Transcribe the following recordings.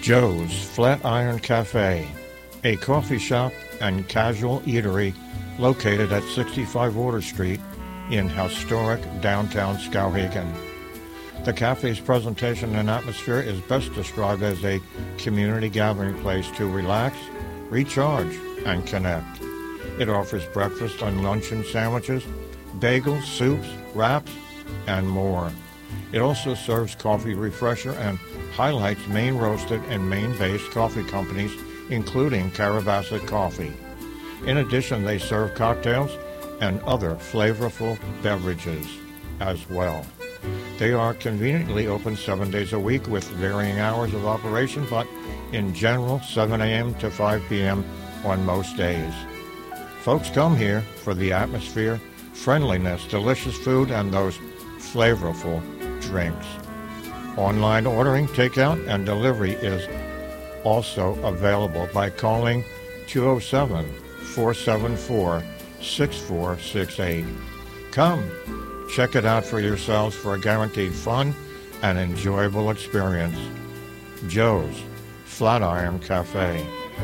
Joe's Flatiron Cafe, a coffee shop and casual eatery located at 65 Water Street in historic downtown Skowhegan. The cafe's presentation and atmosphere is best described as a community gathering place to relax, recharge, and connect. It offers breakfast and luncheon sandwiches, bagels, soups, wraps, and more. It also serves coffee refresher and highlights Maine roasted and Maine-based coffee companies, including Carabasset Coffee. In addition, they serve cocktails and other flavorful beverages as well. They are conveniently open 7 days a week with varying hours of operation, but in general 7 a.m. to 5 p.m. on most days. Folks come here for the atmosphere, friendliness, delicious food, and those flavorful drinks. Online ordering, takeout, and delivery is also available by calling 207-474-6468. Come, check it out for yourselves for a guaranteed fun and enjoyable experience. Joe's Flatiron Cafe.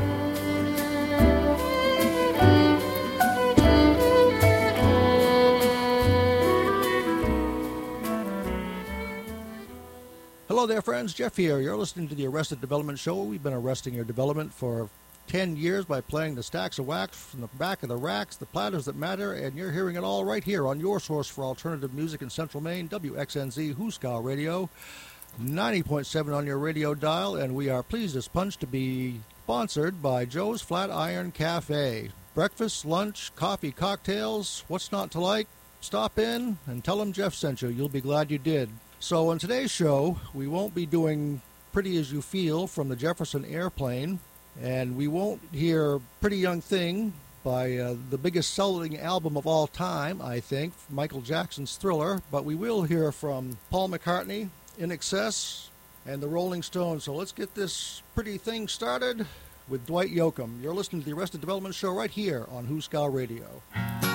Hello there, friends. Jeff here. You're listening to the Arrested Development Show. We've been arresting your development for 10 years by playing the stacks of wax from the back of the racks, the platters that matter, and you're hearing it all right here on your source for alternative music in Central Maine, WXNZ Hooskow Radio, 90.7 on your radio dial, and we are pleased as punch to be sponsored by Joe's Flatiron Cafe. Breakfast, lunch, coffee, cocktails, what's not to like? Stop in and tell them Jeff sent you. You'll be glad you did. So on today's show, we won't be doing Pretty As You Feel from the Jefferson Airplane, and we won't hear Pretty Young Thing by the biggest selling album of all time, I think, Michael Jackson's Thriller, but we will hear from Paul McCartney, In Excess, and the Rolling Stones. So let's get this pretty thing started with Dwight Yoakam. You're listening to the Arrested Development Show right here on Hooskow Radio.